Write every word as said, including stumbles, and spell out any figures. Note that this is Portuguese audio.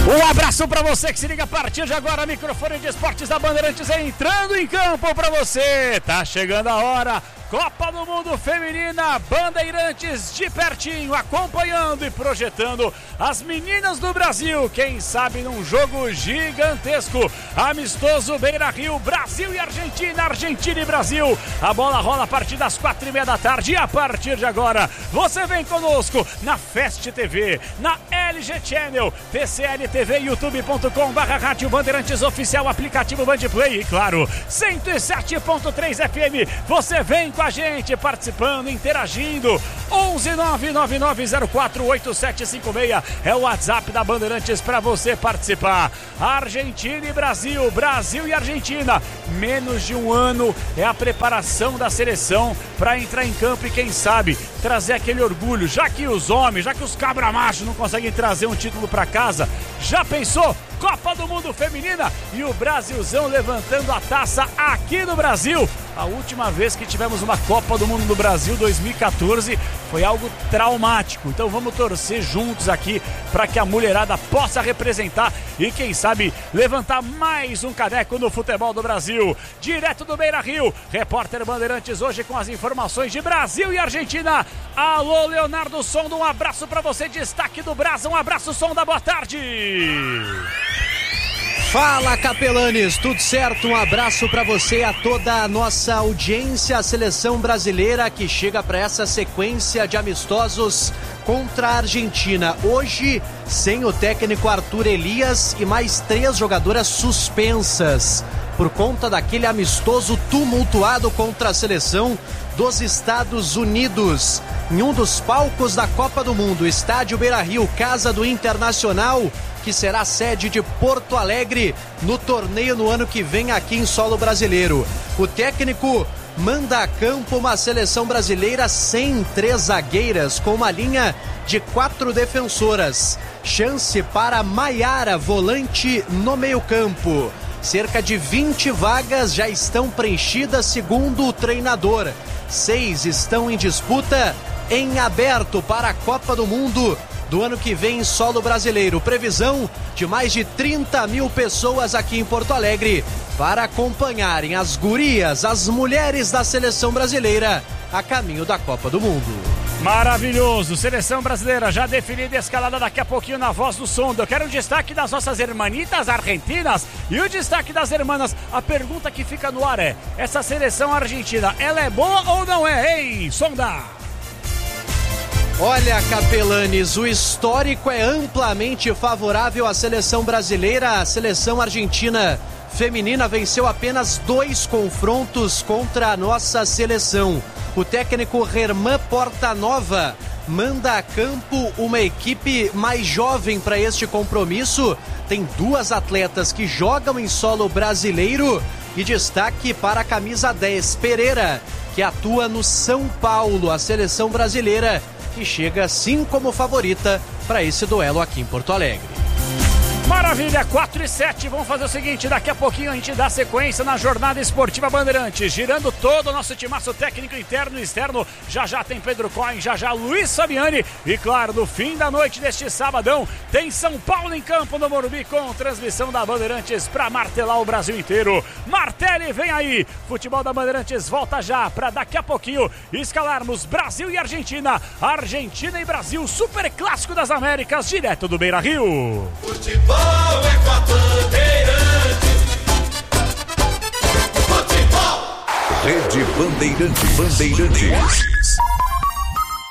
Um abraço para você que se liga a partir de agora, microfone de esportes da Bandeirantes entrando em campo para você. Tá chegando a hora, Copa do Mundo Feminina, Bandeirantes de pertinho, acompanhando e projetando as meninas do Brasil, quem sabe num jogo gigantesco, amistoso Beira-Rio, Brasil e Argentina, Argentina e Brasil. A bola rola a partir das quatro e meia da tarde e a partir de agora você vem conosco na Fest T V, na L G Channel, T C L T V, youtube ponto com barra rádio Bandeirantes oficial, aplicativo Bandplay e claro, cento e sete ponto três F M. Você vem com a gente participando, interagindo. onze nove nove nove zero quatro oito sete cinco seis é o WhatsApp da Bandeirantes para você participar. Argentina e Brasil, Brasil e Argentina, menos de um ano é a preparação da seleção para entrar em campo e quem sabe trazer aquele orgulho, já que os homens, já que os cabra-machos não conseguem trazer um título para casa. Já pensou? Copa do Mundo Feminina e o Brasilzão levantando a taça aqui no Brasil. A última vez que tivemos uma Copa do Mundo no Brasil, dois mil e catorze, foi algo traumático. Então vamos torcer juntos aqui para que a mulherada possa representar e quem sabe levantar mais um caneco no futebol do Brasil. Direto do Beira-Rio, repórter Bandeirantes hoje com as informações de Brasil e Argentina. Alô, Leonardo Sonda, um abraço para você, destaque do Brasa, um abraço, Sonda, boa tarde. Fala, Capelanes, tudo certo? Um abraço para você e a toda a nossa audiência, a seleção brasileira que chega para essa sequência de amistosos contra a Argentina. Hoje, sem o técnico Arthur Elias e mais três jogadoras suspensas por conta daquele amistoso tumultuado contra a seleção dos Estados Unidos. Em um dos palcos da Copa do Mundo, estádio Beira-Rio, casa do Internacional, que será sede de Porto Alegre no torneio no ano que vem aqui em solo brasileiro. O técnico manda a campo uma seleção brasileira sem três zagueiras, com uma linha de quatro defensoras. Chance para Maiara, volante no meio-campo. Cerca de vinte vagas já estão preenchidas segundo o treinador. Seis estão em disputa em aberto para a Copa do Mundo do ano que vem em solo brasileiro. Previsão de mais de trinta mil pessoas aqui em Porto Alegre para acompanharem as gurias, as mulheres da seleção brasileira a caminho da Copa do Mundo. Maravilhoso, seleção brasileira já definida e escalada daqui a pouquinho na voz do Sonda. Eu quero um destaque das nossas hermanitas argentinas e o destaque das hermanas. A pergunta que fica no ar é, essa seleção argentina, ela é boa ou não é, hein, Sonda? Olha, Capelanes, o histórico é amplamente favorável à seleção brasileira. A seleção argentina feminina venceu apenas dois confrontos contra a nossa seleção. O técnico Herman Portanova manda a campo uma equipe mais jovem para este compromisso. Tem duas atletas que jogam em solo brasileiro e destaque para a camisa dez, Pereira, que atua no São Paulo. A seleção brasileira que chega sim como favorita para esse duelo aqui em Porto Alegre. Maravilha, quatro e sete, vamos fazer o seguinte, daqui a pouquinho a gente dá sequência na jornada esportiva Bandeirantes, girando todo o nosso timaço técnico interno e externo. Já já tem Pedro Cohen, já já Luiz Fabiani e claro, no fim da noite deste sabadão tem São Paulo em campo no Morumbi com transmissão da Bandeirantes para martelar o Brasil inteiro. Martele, vem aí, futebol da Bandeirantes volta já para daqui a pouquinho escalarmos Brasil e Argentina, Argentina e Brasil, super clássico das Américas, direto do Beira-Rio. Futebol é com a Bandeirantes. Futebol. Rede Bandeirantes. Bandeirantes.